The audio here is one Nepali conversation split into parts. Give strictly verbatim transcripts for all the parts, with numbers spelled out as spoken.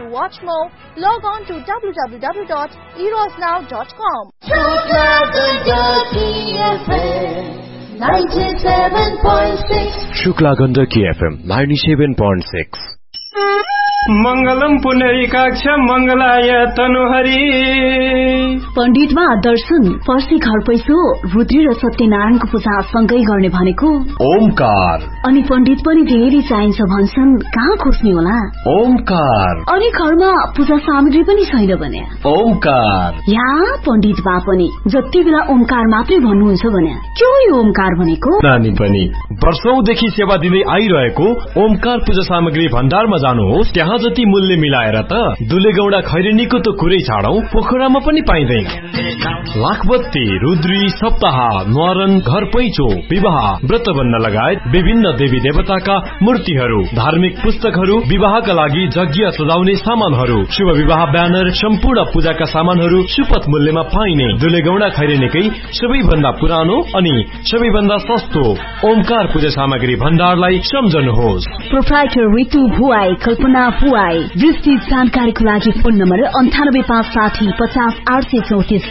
watch more, log on to w w w dot eros now dot com. ninety-seven point six Shukla Gandaki F M ninety-seven point six. मंगलम पुनरीकाक्ष मंगलाय तनुहरी पण्डितमा दर्शन पर्सी घर पैसो रुद्री र सत्यनारायणको पूजा सँगै गर्ने भनेको ओमकार। अनि पण्डित पनि धेरै चाहिन्छ भन्छन्, कहाँ खोज्ने होला? ओमकार। अनि घरमा पूजा सामग्री पनि छैन भने ओमकार। या पण्डित बा पनि जति बेला ओमकार मात्रै भन्नुहुन्छ भने के हो यो ओमकार भनेको? नानी पनि वर्षौंदेखि सेवा दिँदै आइरहेको ओमकार पूजा सामग्री भण्डारमा जानुहोस्, त्यहाँ जति मूल्य मिलाएर त दुलेगौडा खैरेनीको त कुरै छाडौं, पोखरामा पनि पाइँदैन। लाखबत्ती, रुद्री, सप्ताह, न्वारन, घर पैचो, विवाह, व्रतबन्ध लगायत विभिन्न देवी देवताका मूर्तिहरू, धार्मिक पुस्तकहरू, विवाहका लागि यज्ञ सजाउने सामानहरू, शुभ विवाह ब्यानर, सम्पूर्ण पूजाका सामानहरू सुपथ मूल्यमा पाइने दुलेगौडा खैरेनीकै सबैभन्दा पुरानो अनि सबैभन्दा सस्तो ओमकार पूजा सामग्री भण्डारलाई सम्झनुहोस्। प्रोप्राइटर ऋतु भुवाई, कल्पना भुवाई। विस्तृत जानकारीको लागि फोन नम्बर अन्ठानब्बे पाँच साठी पचास आठ सय चौतिस।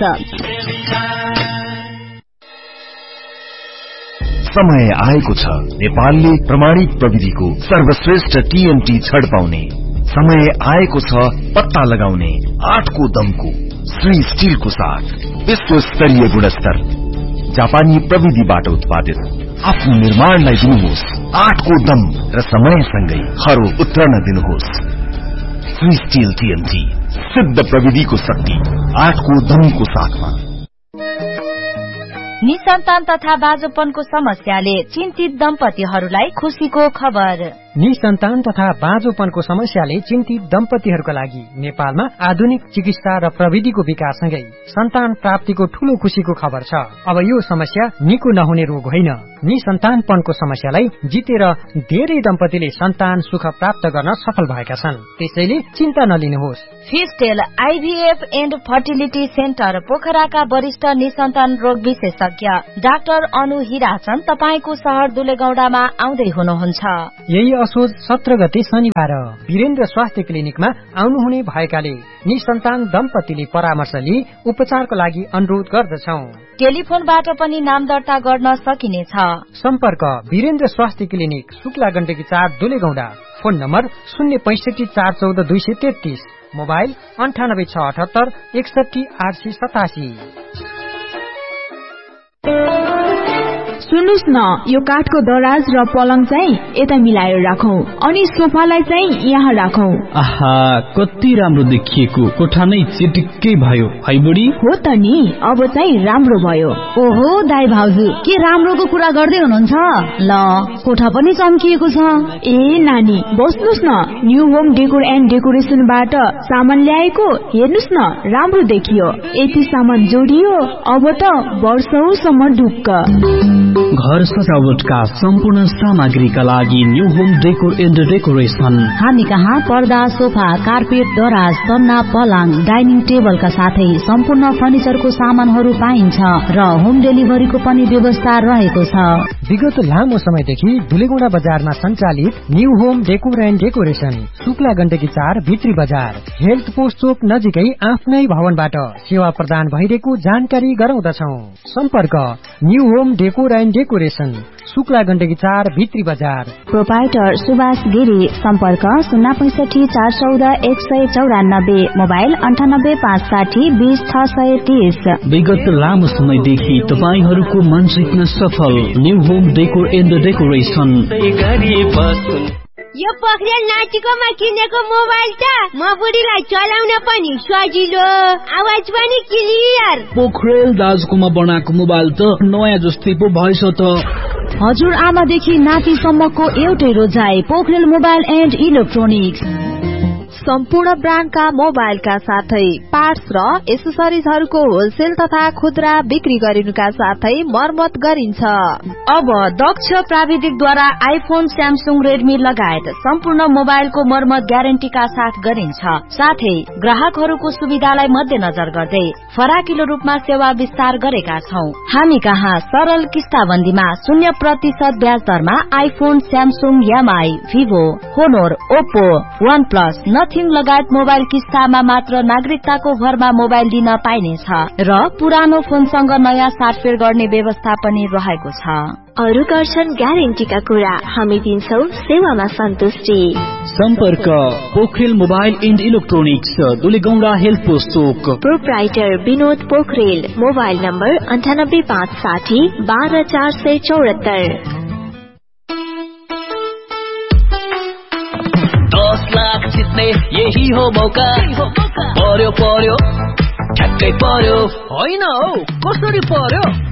समय आएको छ नेपालले प्रमाणित प्रविधिको सर्वश्रेष्ठ टीएनटी छड पाउने। समय आएको छ पत्ता लगाउने आठको दमको श्री स्टिलको साथ विश्व स्तरीय गुणस्तर जापानी प्रविधिबाट उत्पादित आफ्नो निर्माणलाई दिनुहोस् आठको दम र समयसँगै खरो उत्रन दिनुहोस्। श्री स्टिल टीएनटी सिद्ध प्रविधिको शक्ति आठको दमको साथमा। निसन्तान तथा बाँझोपनको समस्याले चिन्तित दम्पतिहरूलाई खुशीको खबर। निसन्तान तथा बाँझोपनको समस्याले चिन्तित दम्पतिहरूका लागि नेपालमा आधुनिक चिकित्सा र प्रविधिको विकाससँगै सन्तान प्राप्तिको ठूलो खुशीको खबर छ। अब यो समस्या निको नहुने रोग होइन, निसन्तानपनको समस्यालाई जितेर धेरै दम्पतिले सन्तान सुख प्राप्त गर्न सफल भएका छन्। त्यसैले चिन्ता नलिनुहोस्। फिस्टेल आईभीएफ एन्ड फर्टिलिटी सेन्टर पोखराका वरिष्ठ निसन्तान रोग विशेषज्ञ डाक्टर अनु हिराचन तपाईको शहर दुलेगौडामा आउँदै हुनुहुन्छ। यही असोज सत्र गते शनिबार वीरेन्द्र स्वास्थ्य क्लिनिकमा आउनुहुने भएकाले निसन्तान दम्पतिले परामर्श लिई उपचारको लागि अनुरोध गर्दछौं। टेलिफोनबाट पनि नाम दर्ता गर्न सकिनेछ। सम्पर्क वीरेन्द्र स्वास्थ्य क्लिनिक, शुक्ला गण्डकी चार, दुलेगौडा। फोन नम्बर शून्य पैंसठी चार चौध दुई सय तेत्तीस, मोबाइल अन्ठानब्बे छ अठहत्तर एकसठी आठ सय सतासी। सुन्नुस् न, यो काठको दराज र पलङ चाहिँ यता मिलाएर राखौं अनि सोफालाई चाहिँ यहाँ राखौं। आहा, कति राम्रो देखिएको, कोठा नै चिटिक्कै भयो है बुढी। हो त नि, अब चाहिँ राम्रो भयो। ओहो दाइ भाउजू, के राम्रोको कुरा गर्दै हुनुहुन्छ? ल, कोठा पनि चम्किएको छ। ए नानी, बस्नुस् न, न्यू होम डेकोर एन्ड डेकोरेसनबाट सामान ल्याएको, हेर्नुस् न, राम्रो देखियो। यति सामान जोडियो, अब त वर्षौसम्म ढुक्क। घर सजावटका सम्पूर्ण सामग्रीका लागि new home decor and decoration. हामी कहाँ पर्दा, सोफा, कार्पेट, दराज, सन्ना, पलङ, डाइनिङ टेबलका साथै सम्पूर्ण फर्निचरको सामानहरू पाइन्छ र होम डेलिभरीको पनि व्यवस्था रहेको छ। विगत लामो समयदेखि दुलेगौडा बजारमा सञ्चालित new home decor and decoration, Shukla Gandaki चार, भित्री बजार, हेल्थ पोस्ट चोक नजिकै आफ्नै भवनबाट सेवा प्रदान भइरहेको जानकारी गराउँदछौ। सम्पर्क new home decor and decoration, Shukla Gandaki चार, भित्री बजार। प्रोपाइटर सुभाष गिरी, सम्पर्क शून्य पैंसठी चार चौध एक सय चौरानब्बे, मोबाइल अन्ठानब्बे पाँच साठी बीस छ सय तीस। विगत लामो समयदेखि तपाईहरूको मन जित्न सफल new home decor and decoration. यो पोखरेल नातिकोमा किनेको मोबाइल त म बुढीलाई चलाउन पनि सजिलो, आवाज पनि क्लियर। पोखरेल दाजुकोमा बनाएको मोबाइल त नयाँ जस्तै पो भएछ त। हजुर आमादेखि नातिसम्मको एउटै रोजाइ, पोखरेल मोबाइल एन्ड इलेक्ट्रोनिक्स। सम्पूर्ण ब्रान्डका मोबाइलका साथै पार्ट्स र एसेसरिजहरूको होलसेल तथा खुद्रा बिक्री गरिनुका साथै मर्मत गरिन्छ। अब दक्ष प्राविधिकद्वारा आइफोन, स्यामसुङ, रेडमी लगायत सम्पूर्ण मोबाइलको मर्मत ग्यारेन्टीका साथ गरिन्छ। साथै ग्राहकहरूको सुविधालाई मध्यनजर गर्दै फराकिलो रूपमा सेवा विस्तार गरेका छौं। हामी कहाँ सरल किस्ताबन्दीमा शून्य प्रतिशत ब्याज दरमा iPhone, Samsung, MI, Vivo, होनोर, Oppo, one plus, nothing SIM लगायत मोबाइल किस्तामा मात्र नागरिकताको भरमा मोबाइल दिन पाइनेछ र पुरानो फोनसँग नयाँ साटफेर गर्ने व्यवस्था पनि रहेको छ। अरु गर्छन् ग्यारेन्टीका कुरा, हामी दिन्छौ सेवामा सन्तुष्टि। सम्पर्क Pokharel mobile and electronics, Dulegaunda health post Chowk. Proprietor Vinod Pokharel, mobile number अन्ठानब्बे पाँच साठी बाह्र चार सय चौहत्तर। दस लाख जित्ने यही हो मौका, पर्यो पर्यो ठ्याक्कै पर्यो, होइन हौ कसरी पर्यो।